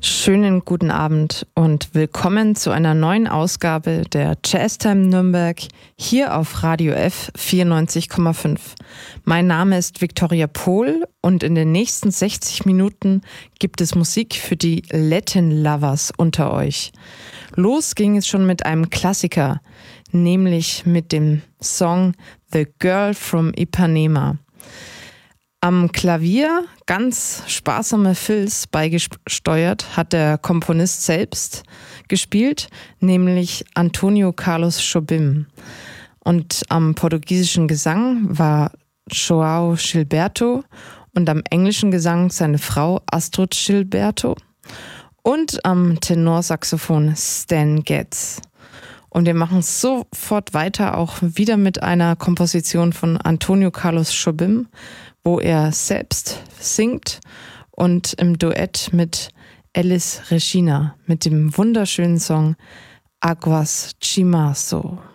Schönen guten Abend und willkommen zu einer neuen Ausgabe der Jazztime Nürnberg hier auf Radio F 94,5. Mein Name ist Viktoria Pohl und in den nächsten 60 Minuten gibt es Musik für die Latin Lovers unter euch. Los ging es schon mit einem Klassiker, nämlich mit dem Song The Girl from Ipanema. Am Klavier, ganz sparsame Filz beigesteuert, hat der Komponist selbst gespielt, nämlich Antonio Carlos Jobim. Und am portugiesischen Gesang war João Gilberto und am englischen Gesang seine Frau Astrud Gilberto und am Tenorsaxophon Stan Getz. Und wir machen sofort weiter, auch wieder mit einer Komposition von Antonio Carlos Jobim, wo er selbst singt und im Duett mit Elis Regina mit dem wunderschönen Song Aguas Chimazo.